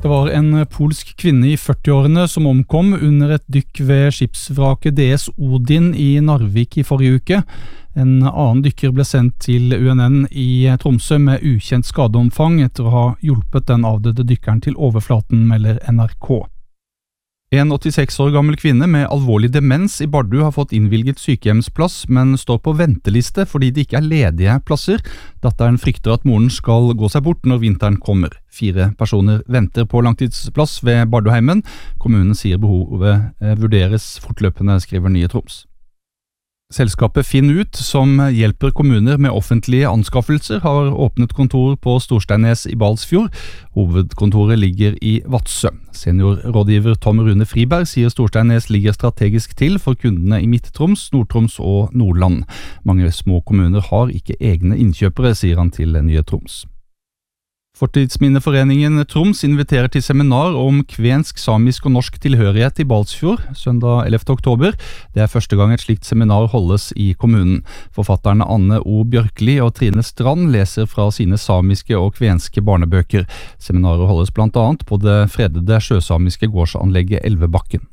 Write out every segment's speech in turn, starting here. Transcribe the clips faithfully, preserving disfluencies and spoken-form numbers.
Det var en polsk kvinne i førti-årene som omkom under et dykk ved skipsvraket D S Odin i Narvik i forrige uke. En annen dykker ble sendt til U N N i Tromsø med ukjent skadeomfang etter å ha hjulpet den avdøde dykkeren til overflaten, melder N R K. En åttiseks år gammel kvinne med alvorlig demens i Bardu har fått innvilget sykehjemsplass, men står på venteliste fordi det ikke er ledige plasser. Datteren frykter at moren skal gå seg bort når vinteren kommer. Fire personer venter på langtidsplass ved Barduheimen. Kommunen sier behovet vurderes fortløpende, skriver Nye Troms. Selskapet Finnut, som hjelper kommuner med offentlige anskaffelser, har åpnet kontor på Storsteinnes i Balsfjord. Hovedkontoret ligger i Vadsø. Seniorrådgiver Tom Rune Friberg sier Storsteinnes ligger strategisk til for kundene i Midt-Troms, Nord-Troms og Nordland. Mange små kommuner har ikke egne innkjøpere, sier han til Nye Troms. Fortidsminneforeningen Troms inviterer til seminar om kvensk, samisk og norsk tilhørighet i Balsfjord, søndag ellevte oktober. Det er første gang et slikt seminar holdes i kommunen. Forfatterne Anne O. Bjørkli og Trine Strand leser fra sine samiske og kvenske barnebøker. Seminaret holdes blant annet på det fredede sjøsamiske gårdsanlegget Elvebakken.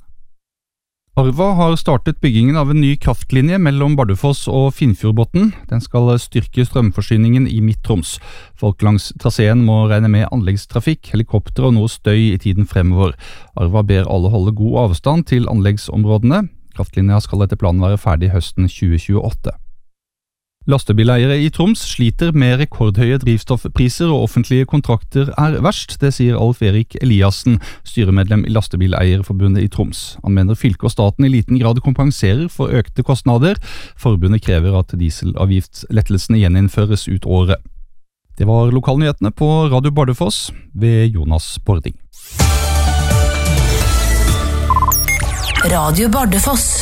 Arva har startet byggingen av en ny kraftlinje mellom Bardufoss og Finnfjordbotn. Den skal styrke strømforsyningen i Midt-Troms. Folk langs traseen må regne med anleggstrafikk, helikopter og noe støy i tiden fremover. Arva ber alle holde god avstand til anleggsområdene. Kraftlinja skal etter planen være ferdig høsten tjue tjueåtte. Lastebileiere i Troms sliter med rekordhøye drivstoffpriser og offentlige kontrakter er verst, det sier Alf Erik Eliassen, styremedlem i Lastebileierforbundet i Troms. Han mener fylke og staten i liten grad kompenserer for økte kostnader. Forbundet krever at dieselavgiftslettelsene gjeninnføres ut året. Det var lokalnyhetene på Radio Bardufoss ved Jonas Bording. Radio Bardufoss.